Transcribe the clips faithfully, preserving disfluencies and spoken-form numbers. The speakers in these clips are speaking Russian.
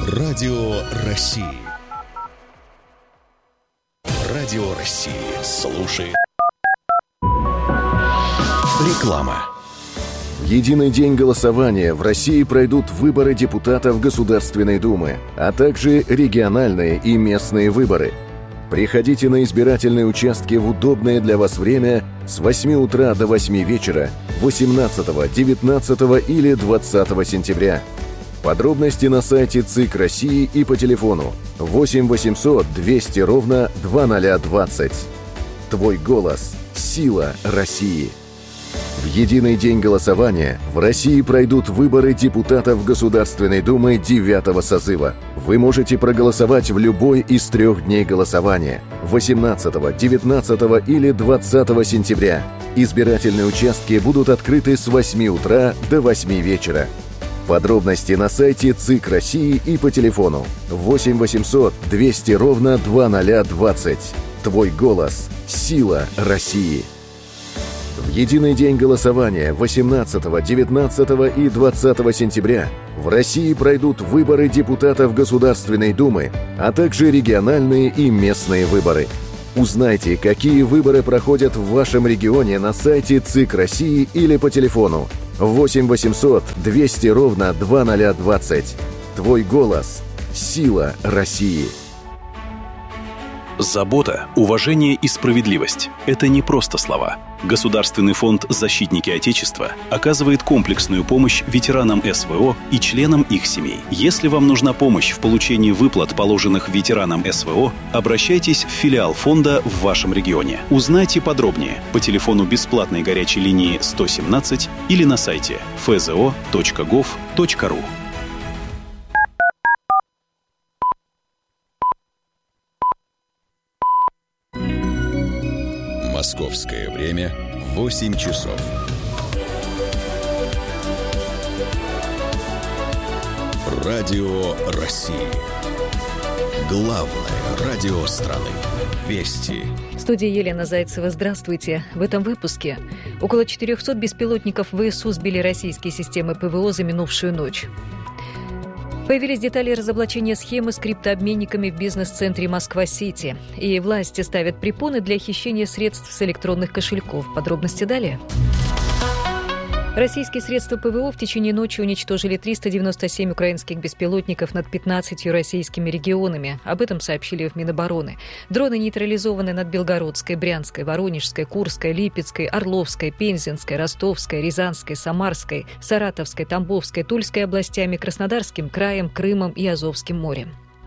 Радио России. Радио России. Слушай. Реклама. В единый день голосования в России пройдут выборы депутатов Государственной Думы, а также региональные и местные выборы. Приходите на избирательные участки в удобное для вас время с восьми утра до восьми вечера восемнадцатого, девятнадцатого или двадцатого сентября. Подробности на сайте ЦИК России и по телефону восемь восемьсот двести ровно двадцать двадцать. Твой голос – сила России. В единый день голосования в России пройдут выборы депутатов Государственной Думы девятого созыва. Вы можете проголосовать в любой из трех дней голосования – восемнадцатого, девятнадцатого или двадцатого сентября. Избирательные участки будут открыты с восьми утра до восьми вечера. Подробности на сайте ЦИК России и по телефону восемь восемьсот двести ровно двадцать двадцать. Твой голос – сила России. В единый день голосования восемнадцатого, девятнадцатого и двадцатого сентября в России пройдут выборы депутатов Государственной Думы, а также региональные и местные выборы. Узнайте, какие выборы проходят в вашем регионе на сайте ЦИК России или по телефону восемь восемьсот двести ровно двадцать двадцать. Твой голос – сила России. Забота, уважение и справедливость – это не просто слова. Государственный фонд «Защитники Отечества» оказывает комплексную помощь ветеранам эс вэ о и членам их семей. Если вам нужна помощь в получении выплат, положенных ветеранам эс вэ о, обращайтесь в филиал фонда в вашем регионе. Узнайте подробнее по телефону бесплатной горячей линии сто семнадцать или на сайте эф зэ о точка гов точка ру. Московское время восемь часов. Радио России. Главное радио страны. Вести. В студии Елена Зайцева. Здравствуйте. В этом выпуске. Около четырехсот беспилотников вэ эс у сбили российские системы пэ вэ о за минувшую ночь. Появились детали разоблачения схемы с криптообменниками в бизнес-центре Москва-Сити. И власти ставят препоны для хищения средств с электронных кошельков. Подробности далее. Российские средства пэ вэ о в течение ночи уничтожили триста девяносто семь украинских беспилотников над пятнадцатью российскими регионами. Об этом сообщили в Минобороны. Дроны нейтрализованы над Белгородской, Брянской, Воронежской, Курской, Липецкой, Орловской, Пензенской, Ростовской, Рязанской, Самарской, Саратовской, Тамбовской, Тульской областями, Краснодарским краем, Крымом и Азовским морем.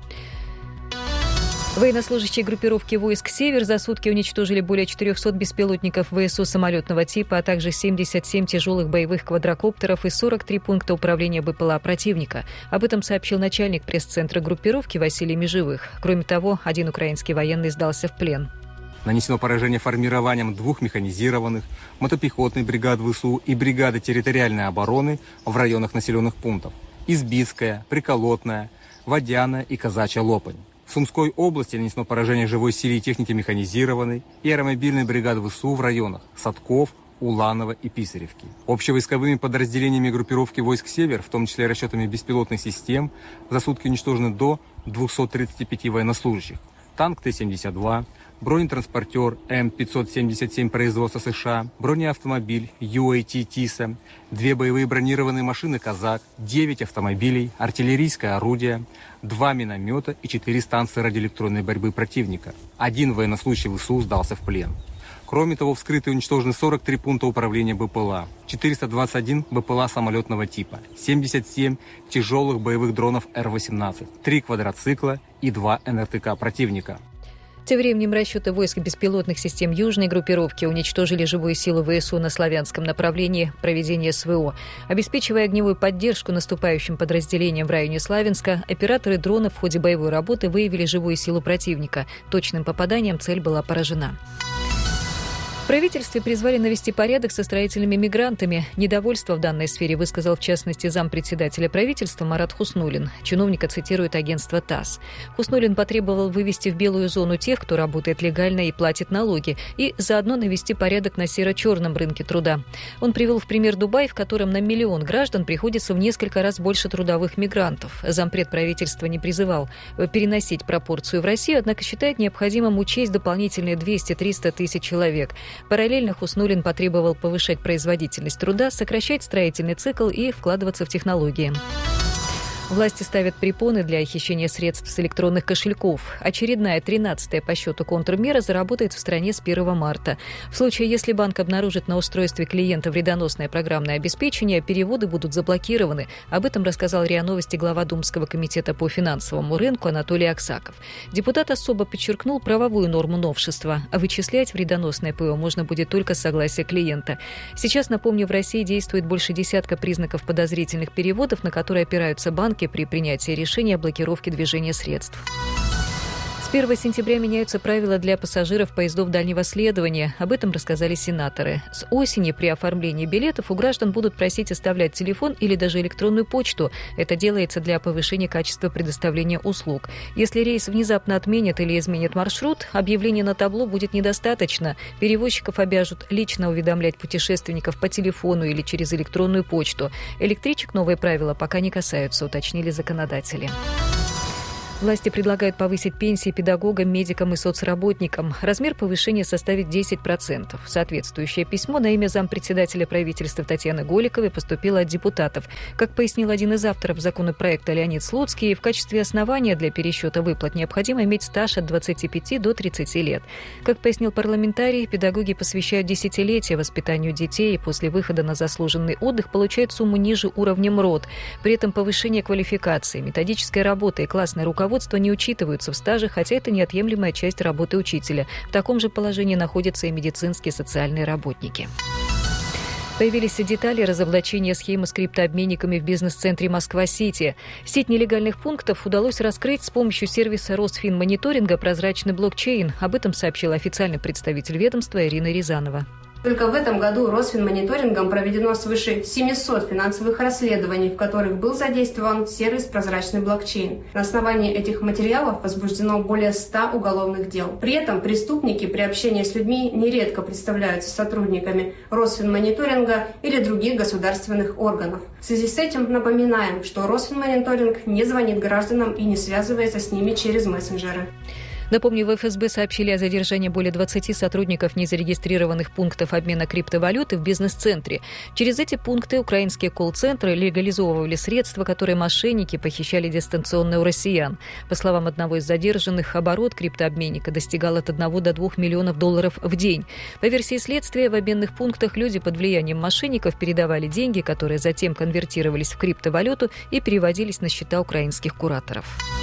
Военнослужащие группировки войск «Север» за сутки уничтожили более четырехсот беспилотников вэ эс у самолетного типа, а также семьдесят семь тяжелых боевых квадрокоптеров и сорок три пункта управления бэ пэ эл а противника. Об этом сообщил начальник пресс-центра группировки Василий Межевых. Кроме того, один украинский военный сдался в плен. Нанесено поражение формированием двух механизированных, мотопехотной бригад вэ эс у и бригады территориальной обороны в районах населенных пунктов Избитская, Приколотная, Водяная и Казачья Лопань. В Сумской области нанесено поражение живой силе и техники механизированной и аэромобильной бригады вэ эс у в районах Садков, Уланово и Писаревки. Общевойсковыми подразделениями группировки войск «Север», в том числе расчетами беспилотных систем, за сутки уничтожены до двухсот тридцати пяти военнослужащих. Танк Т семьдесят два, бронетранспортер М пятьсот семьдесят семь производства США, бронеавтомобиль ю эй ти «Тиса», две боевые бронированные машины «Казак», девять автомобилей, артиллерийское орудие, два миномета и четыре станции радиоэлектронной борьбы противника. Один военнослужащий вэ эс у сдался в плен. Кроме того, вскрыты и уничтожены сорок три пункта управления бэ пэ эл а, четыреста двадцать один бэ пэ эл а самолетного типа, семьдесят семь тяжелых боевых дронов Р восемнадцать, три квадроцикла и два эн эр тэ ка противника. Тем временем расчеты войск беспилотных систем южной группировки уничтожили живую силу вэ эс у на славянском направлении проведения эс вэ о. Обеспечивая огневую поддержку наступающим подразделениям в районе Славянска, операторы дронов в ходе боевой работы выявили живую силу противника. Точным попаданием цель была поражена. В правительстве призвали навести порядок со строительными мигрантами. Недовольство в данной сфере высказал, в частности, зампредседателя правительства Марат Хуснуллин. Чиновника цитирует агентство ТАСС. Хуснуллин потребовал вывести в белую зону тех, кто работает легально и платит налоги, и заодно навести порядок на серо-черном рынке труда. Он привел в пример Дубай, в котором на миллион граждан приходится в несколько раз больше трудовых мигрантов. Зампред правительства не призывал переносить пропорцию в Россию, однако считает необходимым учесть дополнительные двести-триста тысяч человек. Параллельно Хуснуллин потребовал повышать производительность труда, сокращать строительный цикл и вкладываться в технологии. Власти ставят препоны для хищения средств с электронных кошельков. Очередная тринадцатая по счету контрмера заработает в стране с первого марта. В случае, если банк обнаружит на устройстве клиента вредоносное программное обеспечение, переводы будут заблокированы. Об этом рассказал РИА Новости глава Думского комитета по финансовому рынку Анатолий Аксаков. Депутат особо подчеркнул правовую норму новшества. А вычислять вредоносное ПО можно будет только с согласия клиента. Сейчас, напомню, в России действует больше десятка признаков подозрительных переводов, на которые опираются банки при принятии решения о блокировке движения средств. С первого сентября меняются правила для пассажиров поездов дальнего следования. Об этом рассказали сенаторы. С осени при оформлении билетов у граждан будут просить оставлять телефон или даже электронную почту. Это делается для повышения качества предоставления услуг. Если рейс внезапно отменят или изменят маршрут, объявление на табло будет недостаточно. Перевозчиков обяжут лично уведомлять путешественников по телефону или через электронную почту. Электричек новые правила пока не касаются, уточнили законодатели. Власти предлагают повысить пенсии педагогам, медикам и соцработникам. Размер повышения составит десять процентов. Соответствующее письмо на имя зампредседателя правительства Татьяны Голиковой поступило от депутатов. Как пояснил один из авторов законопроекта Леонид Слуцкий, в качестве основания для пересчета выплат необходимо иметь стаж от двадцати пяти до тридцати лет. Как пояснил парламентарий, педагоги посвящают десятилетия воспитанию детей и после выхода на заслуженный отдых получают сумму ниже уровня МРОТ. При этом повышение квалификации, методическая работа и классное руководство не учитываются в стаже, хотя это неотъемлемая часть работы учителя. В таком же положении находятся и медицинские и социальные работники. Появились детали разоблачения схемы с криптообменниками в бизнес-центре Москва-Сити. Сеть нелегальных пунктов удалось раскрыть с помощью сервиса Росфинмониторинга «Прозрачный блокчейн». Об этом сообщил официальный представитель ведомства Ирина Рязанова. Только в этом году Росфинмониторингом проведено свыше семисот финансовых расследований, в которых был задействован сервис «Прозрачный блокчейн». На основании этих материалов возбуждено более ста уголовных дел. При этом преступники при общении с людьми нередко представляются сотрудниками Росфинмониторинга или других государственных органов. В связи с этим напоминаем, что Росфинмониторинг не звонит гражданам и не связывается с ними через мессенджеры. Напомню, в эф эс бэ сообщили о задержании более двадцати сотрудников незарегистрированных пунктов обмена криптовалюты в бизнес-центре. Через эти пункты украинские колл-центры легализовывали средства, которые мошенники похищали дистанционно у россиян. По словам одного из задержанных, оборот криптообменника достигал от одного до двух миллионов долларов в день. По версии следствия, в обменных пунктах люди под влиянием мошенников передавали деньги, которые затем конвертировались в криптовалюту и переводились на счета украинских кураторов.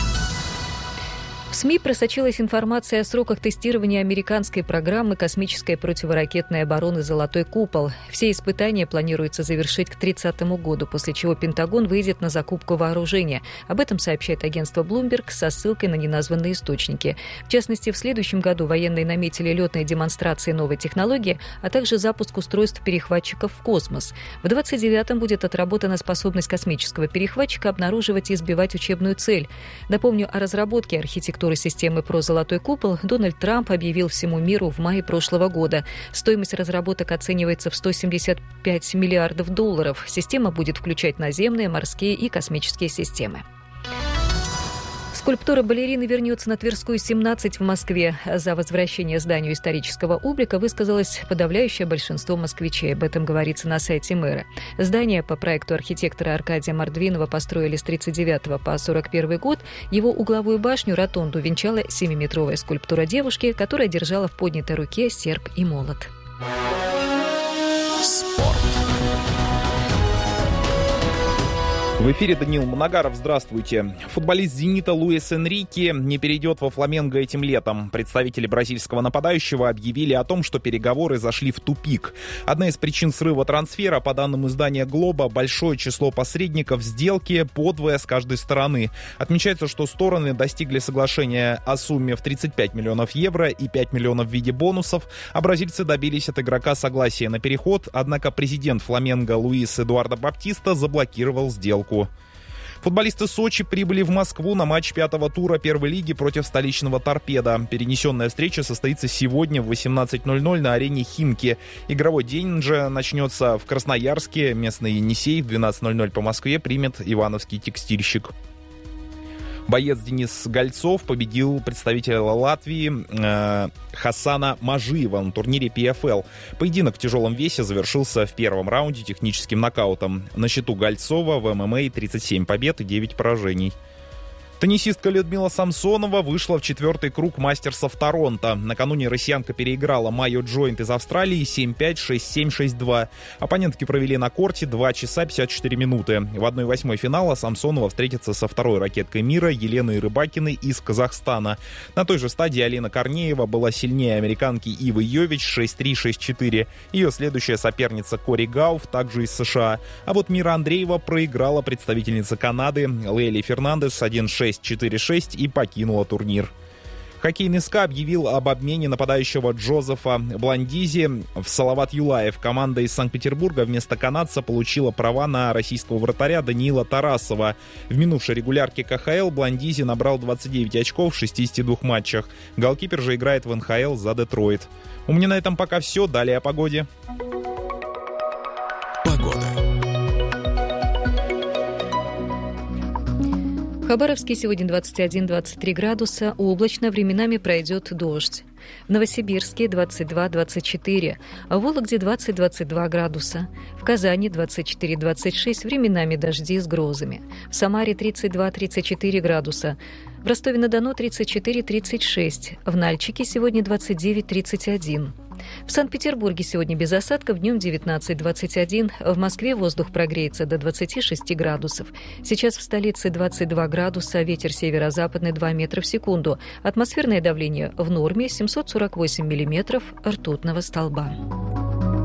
В СМИ просочилась информация о сроках тестирования американской программы космической противоракетной обороны «Золотой купол». Все испытания планируется завершить к тридцатому году, после чего Пентагон выйдет на закупку вооружения. Об этом сообщает агентство Bloomberg со ссылкой на неназванные источники. В частности, в следующем году военные наметили летные демонстрации новой технологии, а также запуск устройств-перехватчиков в космос. В двадцать девятом будет отработана способность космического перехватчика обнаруживать и сбивать учебную цель. Напомню, о разработке архитектуры системы про «Золотой купол» Дональд Трамп объявил всему миру в мае прошлого года. Стоимость разработок оценивается в сто семьдесят пять миллиардов долларов. Система будет включать наземные, морские и космические системы. Скульптура балерины вернется на Тверскую, семнадцать в Москве. За возвращение зданию исторического облика высказалось подавляющее большинство москвичей. Об этом говорится на сайте мэра. Здание по проекту архитектора Аркадия Мордвинова построили с тридцать девятого по сорок первый год. Его угловую башню, ротонду, венчала семиметровая скульптура девушки, которая держала в поднятой руке серп и молот. Спорт. В эфире Даниил Моногаров. Здравствуйте. Футболист «Зенита» Луис Энрике не перейдет во «Фламенго» этим летом. Представители бразильского нападающего объявили о том, что переговоры зашли в тупик. Одна из причин срыва трансфера, по данным издания «Глоба», большое число посредников в сделке подвое с каждой стороны. Отмечается, что стороны достигли соглашения о сумме в тридцать пять миллионов евро и пять миллионов в виде бонусов, а бразильцы добились от игрока согласия на переход, однако президент «Фламенго» Луис Эдуардо Баптиста заблокировал сделку. Футболисты Сочи прибыли в Москву на матч пятого тура первой лиги против столичного «Торпедо». Перенесенная встреча состоится сегодня в восемнадцать ноль ноль на арене «Химки». Игровой день же начнется в Красноярске. Местный «Енисей» в двенадцать ноль ноль по Москве примет ивановский «Текстильщик». Боец Денис Гольцов победил представителя Латвии э, Хасана Мажиева на турнире пи эф эл. Поединок в тяжелом весе завершился в первом раунде техническим нокаутом. На счету Гольцова в эм эм а тридцать семь побед и девять поражений. Теннисистка Людмила Самсонова вышла в четвертый круг мастерсов Торонто. Накануне россиянка переиграла Майю Джойнт из Австралии семь пять, шесть семь, шесть два. Оппонентки провели на корте два часа пятьдесят четыре минуты. В одной восьмой финала Самсонова встретится со второй ракеткой мира Еленой Рыбакиной из Казахстана. На той же стадии Алина Корнеева была сильнее американки Ивы Йович шесть три, шесть четыре. Ее следующая соперница Кори Гауф, также из США. А вот Мира Андреева проиграла представительница Канады Лейли Фернандес один шесть, четыре шесть и покинула турнир. Хоккейный СКА объявил об обмене нападающего Джозефа Бландизи в Салават Юлаев. Команда из Санкт-Петербурга вместо канадца получила права на российского вратаря Даниила Тарасова. В минувшей регулярке ка ха эл Бландизи набрал двадцать девять очков в шестидесяти двух матчах. Голкипер же играет в эн ха эл за Детройт. У меня на этом пока все. Далее о погоде. Погода. В Хабаровске сегодня двадцать один - двадцать три градуса, облачно, временами пройдет дождь. В Новосибирске двадцать два - двадцать четыре, а в Вологде двадцать - двадцать два градуса. В Казани двадцать четыре - двадцать шесть, временами дожди с грозами. В Самаре тридцать два - тридцать четыре градуса. В Ростове-на-Дону тридцать четыре - тридцать шесть. В Нальчике сегодня двадцать девять - тридцать один. В Санкт-Петербурге сегодня без осадков, днем девятнадцать - двадцать один. В Москве воздух прогреется до двадцати шести градусов. Сейчас в столице двадцать два градуса, ветер северо-западный два метра в секунду. Атмосферное давление в норме семьсот сорок восемь миллиметров ртутного столба.